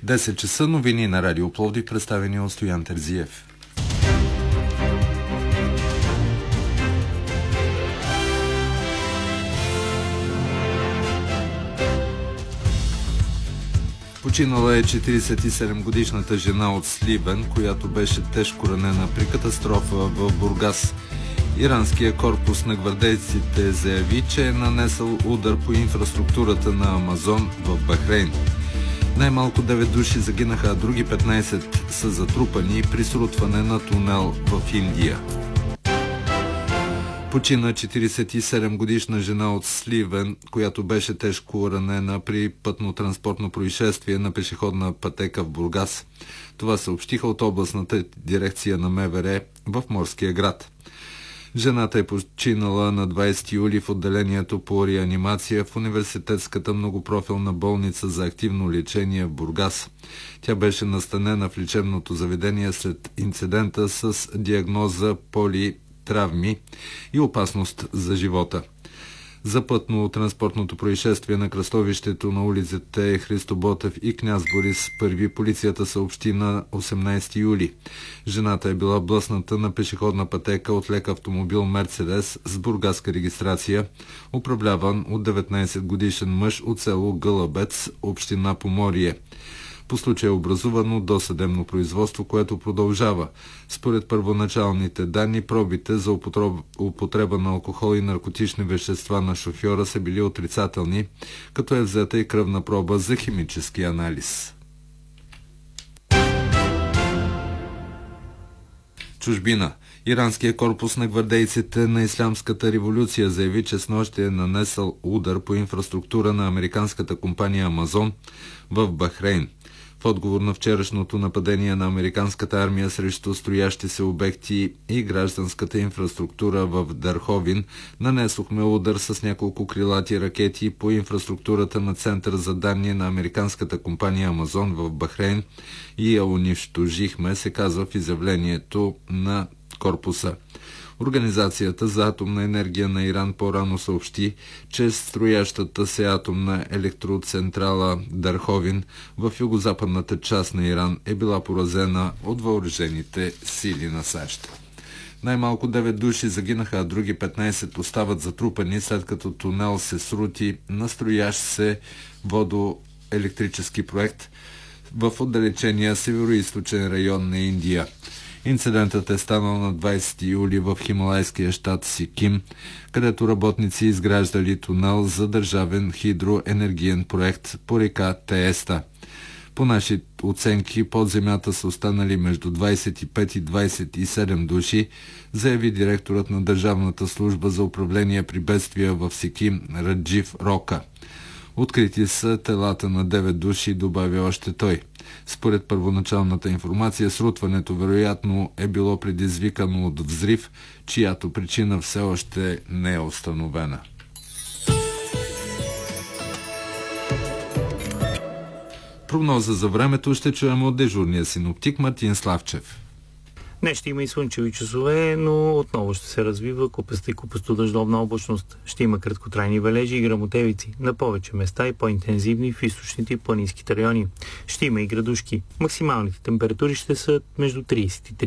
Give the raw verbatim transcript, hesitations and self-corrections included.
десет часа новини на Радио Пловдив, представени от Стоян Терзиев. Починала е четиридесет и седем годишната жена от Сливен, която беше тежко ранена при катастрофа в Бургас. Иранският корпус на гвардейците заяви, че е нанесъл удар по инфраструктурата на Амазон в Бахрейн. Най-малко девет души загинаха, а други петнайсет са затрупани при срутване на тунел в Индия. Почина четиридесет и седем годишна жена от Сливен, която беше тежко ранена при пътно-транспортно происшествие на пешеходна пътека в Бургас. Това съобщиха от областната дирекция на МВР в Морския град. Жената е починала на двайсети юли в отделението по реанимация в Университетската многопрофилна болница за активно лечение в Бургас. Тя беше настанена в лечебното заведение след инцидента с диагноза политравми и опасност за живота. За пътно-транспортното происшествие на кръстовището на улиците Христо Ботев и Княз Борис първи полицията съобщи на осемнайсети юли. Жената е била блъсната на пешеходна пътека от лек автомобил Мерцедес с бургаска регистрация, управляван от деветнайсет годишен мъж от село Гълъбец, община Поморие. По случая е образувано досъдебно производство, което продължава. Според първоначалните данни, пробите за употреба на алкохол и наркотични вещества на шофьора са били отрицателни, като е взета и кръвна проба за химически анализ. Чужбина. Иранският корпус на гвардейците на Ислямската революция заяви, че снощи е нанесъл удар по инфраструктура на американската компания Амазон в Бахрейн. В отговор на вчерашното нападение на американската армия срещу строящи се обекти и гражданската инфраструктура в Дарховин, нанесохме удар с няколко крилати ракети по инфраструктурата на център за данни на американската компания Амазон в Бахрейн и я унищожихме, се казва в изявлението на корпуса. Организацията за атомна енергия на Иран по-рано съобщи, че строящата се атомна електроцентрала Дарховин в югозападната част на Иран е била поразена от въоръжените сили на САЩ. Най-малко девет души загинаха, а други петнайсет остават затрупани, след като тунел се срути на строящ се водоелектрически проект в отдалечения североизточен район на Индия. Инцидентът е станал на двайсети юли в хималайския щат Сиким, където работници изграждали тунел за държавен хидроенергиен проект по река Тееста. По наши оценки под земята са останали между двайсет и пет и двайсет и седем души, заяви директорът на Държавната служба за управление при бедствия в Сиким Раджив Рока. Открити са телата на девет души, добавя още той. Според първоначалната информация, срутването вероятно е било предизвикано от взрив, чиято причина все още не е установена. Прогноза за времето ще чуем от дежурния синоптик Мартин Славчев. Днес ще има и слънчеви часове, но отново ще се развива купаста и купасто дъждовна облачност. Ще има краткотрайни валежи и гръмотевици, на повече места и по-интензивни в източните и планинските райони. Ще има и градушки. Максималните температури ще са между трийсет и